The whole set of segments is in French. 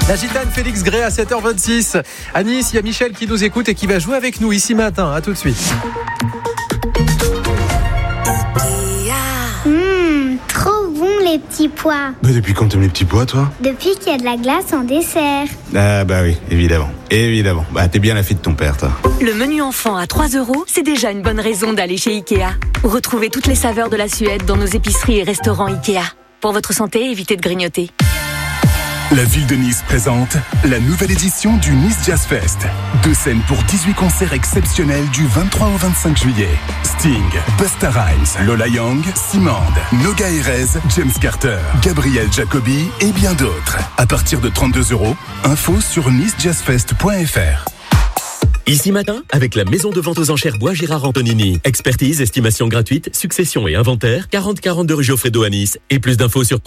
La gitane Félix Gray à 7h26. À Nice, il y a Michel qui nous écoute et qui va jouer avec nous ici matin. À tout de suite. Trop bon les petits pois. Mais depuis quand t'aimes les petits pois, toi? Depuis qu'il y a de la glace en dessert. Ah bah oui, évidemment. Bah t'es bien la fille de ton père, toi. Le menu enfant à 3 €, c'est déjà une bonne raison d'aller chez Ikea. Retrouvez toutes les saveurs de la Suède dans nos épiceries et restaurants Ikea. Pour votre santé, évitez de grignoter. La ville de Nice présente la nouvelle édition du Nice Jazz Fest. 2 scènes pour 18 concerts exceptionnels du 23 au 25 juillet. Sting, Busta Rhymes, Lola Young, Simande, Noga Erez, James Carter, Gabriel Jacobi et bien d'autres. À partir de 32 €, info sur nicejazzfest.fr. Ici matin, avec la maison de vente aux enchères Bois Girard Antonini. Expertise, estimation gratuite, succession et inventaire, 4042 rue Geoffredo à Nice. Et plus d'infos sur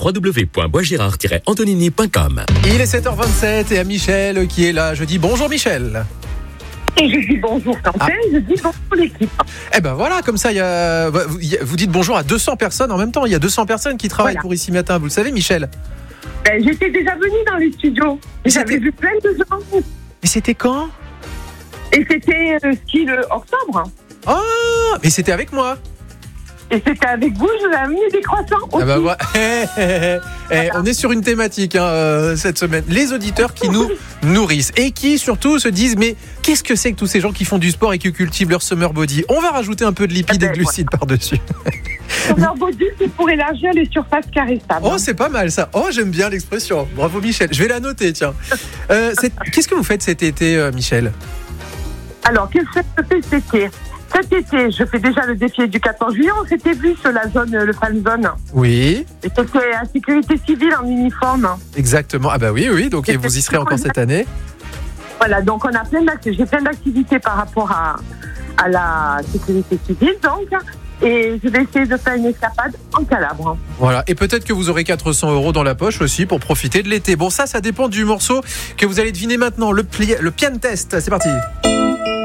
www.boisgirard-antonini.com. Il est 7h27 et à Michel qui est là. Je dis bonjour Michel. Et je dis bonjour Quentin, je dis bonjour l'équipe. Eh ben voilà, comme ça, vous dites bonjour à 200 personnes en même temps. Il y a 200 personnes qui travaillent pour Ici Matin. Vous le savez, Michel? J'étais déjà venue dans les studios. J'avais vu plein de gens. Mais c'était quand? Et c'était style octobre. Oh, mais c'était avec moi. Et c'était avec vous, je vous ai amené des croissants aussi. Ah bah voilà. On est sur une thématique cette semaine. Les auditeurs qui nous nourrissent et qui surtout se disent mais qu'est-ce que c'est que tous ces gens qui font du sport et qui cultivent leur summer body? On va rajouter un peu de lipides et de glucides par-dessus. Summer body, c'est pour élargir les surfaces caressables. Oh, c'est pas mal ça. Oh, j'aime bien l'expression. Bravo Michel. Je vais la noter, tiens. Qu'est-ce que vous faites cet été, Michel? Alors, qu'est-ce que je fais cet été? Cet été, je fais déjà le défilé du 14 juillet. On s'était vu sur la zone, le fan zone. Oui. Et c'était à sécurité civile en uniforme. Exactement. Ah bah oui. Donc et vous y serez encore cette année. Voilà. Donc on a j'ai plein d'activités par rapport à la sécurité civile. Donc, et je vais essayer de faire une escapade en Calabre. Voilà. Et peut-être que vous aurez 400 € dans la poche aussi pour profiter de l'été. Bon, ça dépend du morceau que vous allez deviner maintenant. Le piano test. C'est parti.